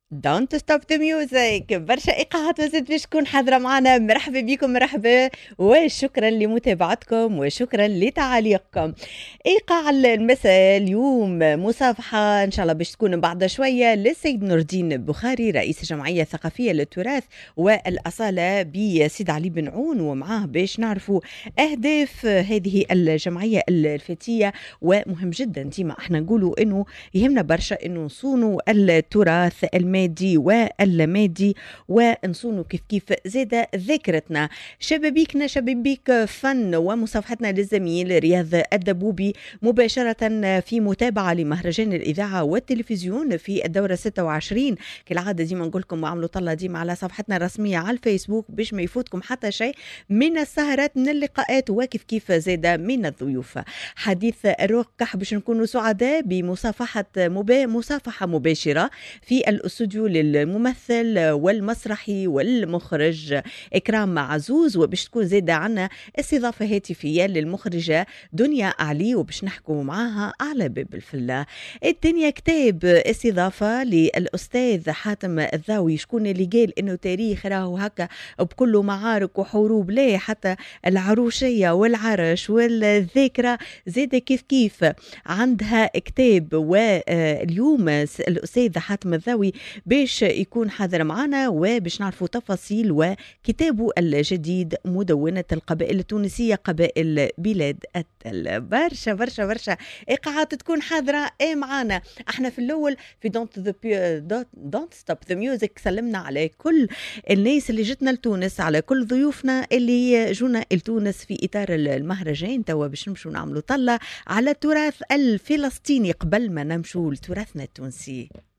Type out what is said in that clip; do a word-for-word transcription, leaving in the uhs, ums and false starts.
Don't stop the music. برشا إيقاعات وزيد باش تكون حاضرة معنا. مرحبا بكم، مرحبا وشكرا لمتابعتكم وشكرا لتعاليقكم. إيقاع المساء اليوم مصافحة إن شاء الله باش تكون بعد شوية للسيد نور الدين بخاري رئيس الجمعية الثقافية للتراث والأصالة بسيد علي بن عون، ومعاه باش نعرفوا أهداف هذه الجمعية الفتية. ومهم جدا ديما احنا نقولوا إنه يهمنا برشا إنه نصونوا التراث المادي واللامادي، ونصونوا كيف كيف زاد ذاكرتنا. شبابيكنا شبابيك فن، ومصافحتنا للزميل رياض الدبوبي مباشرة في متابعة لمهرجان الإذاعة والتلفزيون في الدورة ستة وعشرين. كالعادة ديما نقول لكم وعملوا طلة ديما على صفحتنا الرسمية على الفيسبوك باش ما يفوتكم حتى شيء من السهرات من اللقاءات، وكيف كيف زاد من الضيوف. حديث الرقح باش نكونوا سعداء بمصافحة مبا... مصافحة مباشرة في الاستوديو للممثل والمسرحي والمخرج إكرام عزوز، وباش تكون زادة عنا استضافة هاتفية للمخرجة دنيا علي، وباش نحكوا معاها على باب الفلة. الدنيا كتاب استضافة للأستاذ حاتم الذاوي. شكون اللي قال إنه تاريخ راهو هكا بكل معارك وحروب؟ لا، حتى العروشية والعرش والذاكرة زادة كيف كيف عندها كتاب. واليوم الأستاذ حاتم الذاوي باش يكون حاضر معنا وباش نعرفوا تفاصيل وكتابه الجديد مدونة القبائل التونسية قبائل بلاد التل. برشا برشا برشا إيقاعات تكون حاضرة ايه معنا. احنا في الأول في دونت ذا دونت ستوب ذا ميوزك سلمنا على كل الناس اللي جتنا لتونس، على كل ضيوفنا اللي جونا لتونس في إطار المهرجان. توا باش نمشوا نعملوا طلة على التراث الفلسطيني قبل ما نمشوا لتراثنا التونسي.